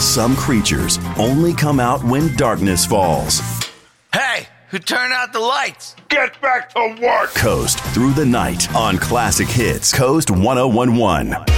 Some creatures only come out when darkness falls. Hey, who turned out the lights? Get back to work! Coast through the night on Classic Hits, Coast 1011.